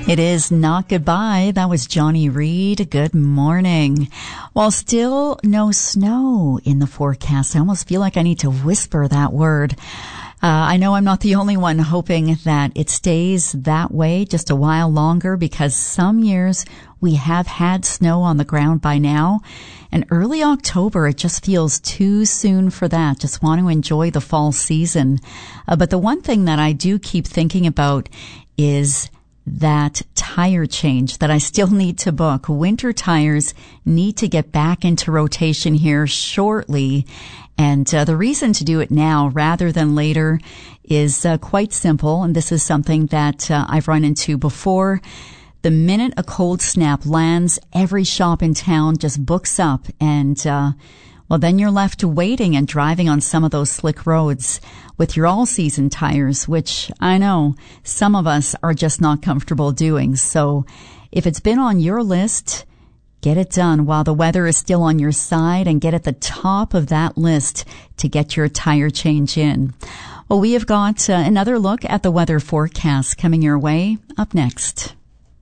It is not goodbye. That was Johnny Reed. Good morning. While still no snow in the forecast, I almost feel like I need to whisper that word. I know I'm not the only one hoping that it stays that way just a while longer, because some years we have had snow on the ground by now. And early October, it just feels too soon for that. Just want to enjoy the fall season. But the one thing that I do keep thinking about is that tire change that I still need to book. Winter tires need to get back into rotation here shortly. And the reason to do it now rather than later is quite simple. And this is something that I've run into before. The minute a cold snap lands, every shop in town just books up. And then you're left waiting and driving on some of those slick roads with your all-season tires, which I know some of us are just not comfortable doing. So if it's been on your list, get it done while the weather is still on your side, and get at the top of that list to get your tire change in. Well, we have got another look at the weather forecast coming your way up next.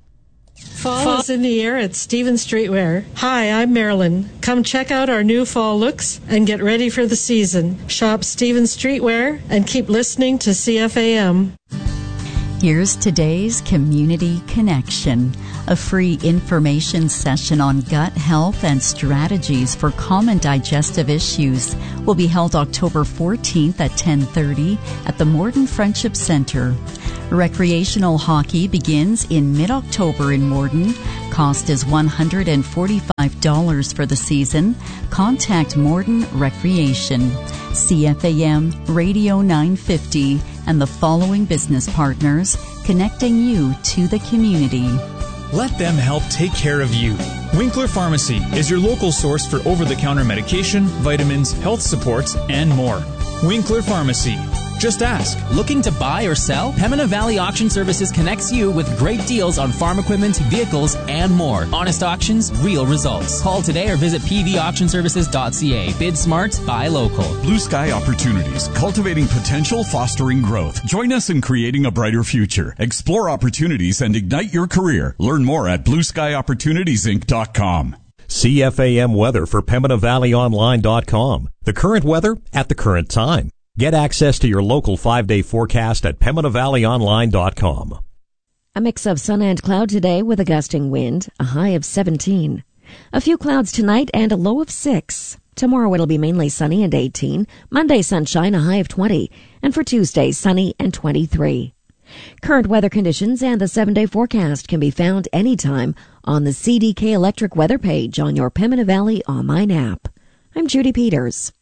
Fall is in the air at Stevens Streetwear. Hi, I'm Marilyn. Come check out our new fall looks and get ready for the season. Shop Stevens Streetwear and keep listening to CFAM. Here's today's Community Connection, a free information session on gut health and strategies for common digestive issues. Will be held October 14th at 10:30 at the Morden Friendship Center. Recreational hockey begins in mid-October in Morden. Cost is $145 for the season. Contact Morden Recreation. CFAM Radio 950 and the following business partners connecting you to the community. Let them help take care of you. Winkler Pharmacy is your local source for over-the-counter medication, vitamins, health supports, and more. Winkler Pharmacy. Just ask. Looking to buy or sell? Pembina Valley Auction Services connects you with great deals on farm equipment, vehicles, and more. Honest auctions, real results. Call today or visit pvauctionservices.ca. Bid smart, buy local. Blue Sky Opportunities, cultivating potential, fostering growth. Join us in creating a brighter future. Explore opportunities and ignite your career. Learn more at blueskyopportunitiesinc.com. CFAM weather for PembinaValleyOnline.com. The current weather at the current time. Get access to your local 5-day forecast at PembinaValleyOnline.com. A mix of sun and cloud today with a gusting wind, a high of 17. A few clouds tonight and a low of 6. Tomorrow it'll be mainly sunny and 18. Monday sunshine, a high of 20. And for Tuesday, sunny and 23. Current weather conditions and the 7-day forecast can be found anytime on the CDK Electric weather page on your Pembina Valley online app. I'm Judy Peters.